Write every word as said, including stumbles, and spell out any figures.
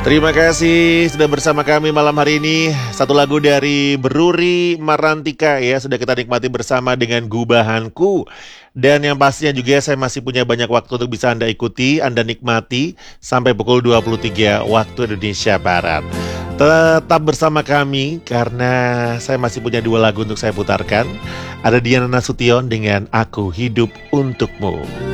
Terima kasih sudah bersama kami malam hari ini. Satu lagu dari Beruri Marantika ya, sudah kita nikmati bersama dengan Gubahanku. Dan yang pastinya juga saya masih punya banyak waktu untuk bisa Anda ikuti, Anda nikmati sampai pukul dua puluh tiga waktu Indonesia Barat. Tetap bersama kami karena saya masih punya dua lagu untuk saya putarkan. Ada Diana Nasution dengan Aku Hidup Untukmu.